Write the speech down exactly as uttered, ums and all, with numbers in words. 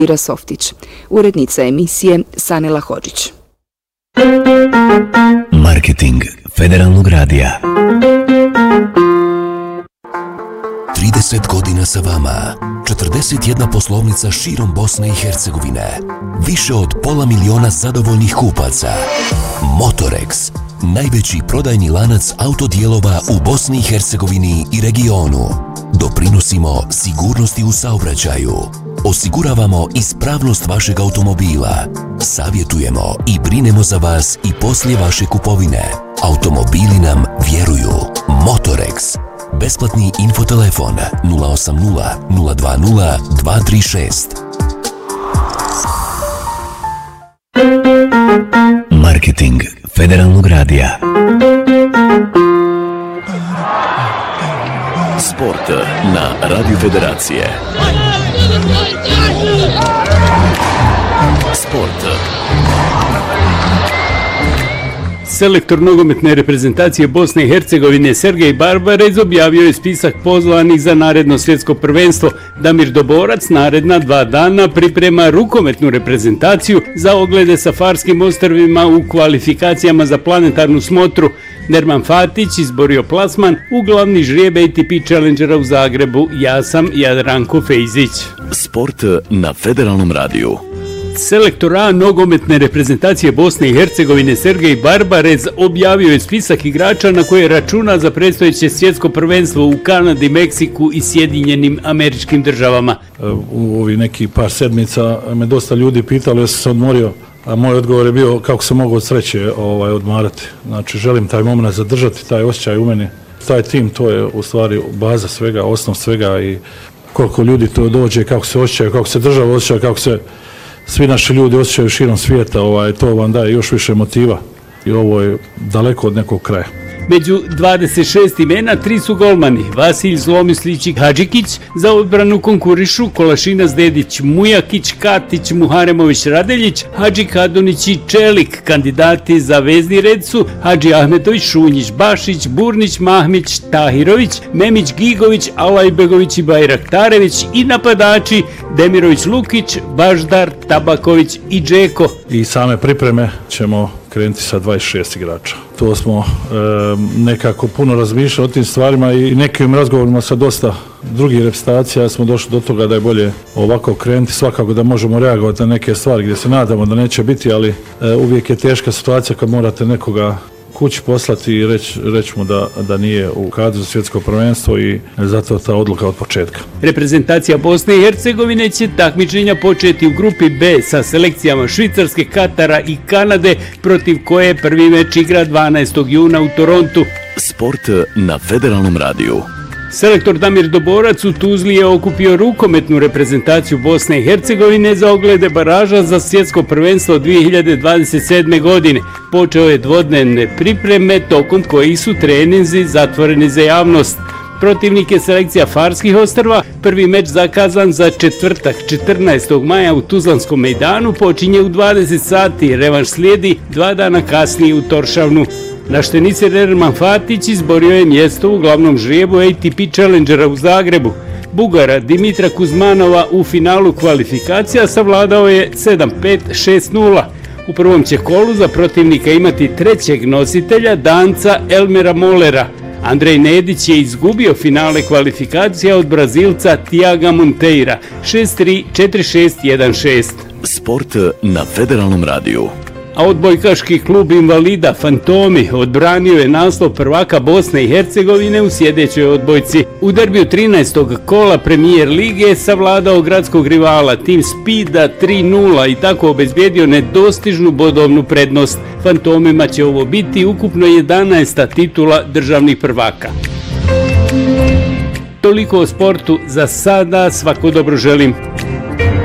Ira Softić. Urednica emisije Sanela Hodžić. Marketing Federalnog radija. trideset godina sa vama. četrdeset jedna poslovnica širom Bosne i Hercegovine. Više od pola miliona zadovoljnih kupaca. Motorex, najveći prodajni lanac autodijelova u Bosni i Hercegovini i regionu. Doprinosimo sigurnosti u saobraćaju. Osiguravamo ispravnost vašeg automobila. Savjetujemo i brinemo za vas i poslije vaše kupovine. Automobili nam vjeruju. Motorex. Besplatni infotelefon nula osam nula nula dva nula dva tri šest. Marketing Federalnog radija. Sport na Radio Federacije. Sport. Selektor nogometne reprezentacije Bosne i Hercegovine Sergej Barbarez objavio je spisak pozvanih za naredno svjetsko prvenstvo. Damir Doborac naredna dva dana priprema rukometnu reprezentaciju za oglede sa Farskim ostrvima u kvalifikacijama za planetarnu smotru. Nerman Fatić izborio plasman u glavni žrijeb A T P Challengera u Zagrebu. Ja sam Jadranko Fejzić. Sport na Federalnom radiju. Selektor A nogometne reprezentacije Bosne i Hercegovine Sergej Barbarez objavio je spisak igrača na koje računa za predstojeće svjetsko prvenstvo u Kanadi, Meksiku i Sjedinjenim Američkim Državama. U ovih neki par sedmica me dosta ljudi pitalo, ja sam se odmorio, a moj odgovor je bio kako se mogu od sreće ovaj, odmarati. Znači, želim taj moment zadržati, taj osjećaj u meni. Taj tim, to je u stvari baza svega, osnov svega i koliko ljudi to dođe, kako se osjećaju, kako se država osjećaju, kako se svi naši ljudi osjećaju širom svijeta, ovaj, to vam daje još više motiva i ovo je daleko od nekog kraja. Među dvadeset šest imena tri su golmani. Vasilj Zlomislić i Hadžikić, za odbranu konkurišu Kolašina Zdedić, Mujakić, Katić, Muharemović, Radeljić, Hadži Kadunić i Čelik. Kandidati za vezni red su Hadži Ahmetović, Šunjić, Bašić, Burnić, Mahmić, Tahirović, Memić, Gigović, Alajbegović i Bajraktarević i napadači Demirović, Lukić, Baždar, Tabaković i Džeko. I same pripreme ćemo krenuti sa dvadeset šest igrača. To smo e, nekako puno razmišljali o tim stvarima i nekim razgovorima sa dosta drugih reprezentacija smo došli do toga da je bolje ovako krenuti, svakako da možemo reagovati na neke stvari gdje se nadamo da neće biti, ali e, uvijek je teška situacija kad morate nekoga kući poslati i reći reć mu da, da nije u kadru za svjetsko prvenstvo i zato ta odluka od početka. Reprezentacija Bosne i Hercegovine će takmičenja početi u grupi B sa selekcijama Švicarske, Katara i Kanade, protiv koje prvi meč igra dvanaestog juna u Torontu. Sport na Federalnom radiju. Selektor Damir Doborac u Tuzli je okupio rukometnu reprezentaciju Bosne i Hercegovine za oglede baraža za svjetsko prvenstvo dvije hiljade dvadeset sedme. godine. Počeo je dvodnevne pripreme tokom kojih su treninzi zatvoreni za javnost. Protivnik je selekcija Farskih ostrva. Prvi meč zakazan za četvrtak četrnaestog maja u Tuzlanskom mejdanu počinje u dvadeset sati. Revanš slijedi dva dana kasnije u Toršavnu. Naštenicer Nerman Fatić izborio je mjesto u glavnom žrijebu A T P Challengera u Zagrebu. Bugara Dimitra Kuzmanova u finalu kvalifikacija savladao je sedam pet šest nula. U prvom će kolu za protivnika imati trećeg nositelja, Danca Elmera Molera. Andrej Nedić je izgubio finale kvalifikacija od Brazilca Tiaga Monteira šest tri četiri šest jedan šest. Sport na Federalnom radiju. A odbojkaški klub invalida Fantomi odbranio je naslov prvaka Bosne i Hercegovine u sjedećoj odbojci. U derbiju trinaestog kola premijer lige savladao gradskog rivala tim Spida tri nula i tako obezbijedio nedostižnu bodovnu prednost. Fantomima će ovo biti ukupno jedanaesta titula državnih prvaka. Toliko o sportu za sada, svako dobro želim.